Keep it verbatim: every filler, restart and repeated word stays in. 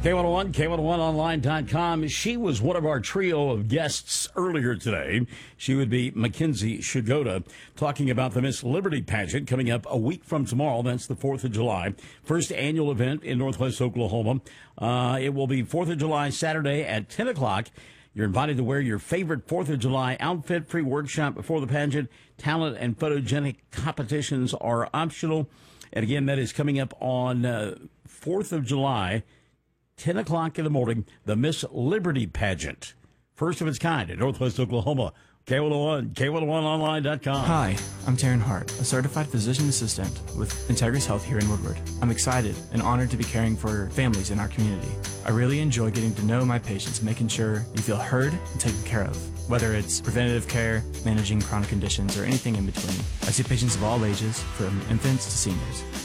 K one oh one, K one oh one online dot com. She was one of our trio of guests earlier today. She would be Mackenzie Shigoda, talking about the Miss Liberty pageant coming up a week from tomorrow. That's the fourth of July. First annual event in Northwest Oklahoma. Uh, it will be fourth of July, Saturday at ten o'clock. You're invited to wear your favorite fourth of July outfit. Free workshop before the pageant. Talent and photogenic competitions are optional. And again, that is coming up on uh, fourth of July, ten o'clock in the morning, the Miss Liberty pageant. First of its kind in Northwest Oklahoma. K one oh one, K one oh one online dot com. Hi, I'm Taryn Hart, a certified physician assistant with Integris Health here in Woodward. I'm excited and honored to be caring for families in our community. I really enjoy getting to know my patients, making sure you feel heard and taken care of, whether it's preventative care, managing chronic conditions, or anything in between. I see patients of all ages, from infants to seniors.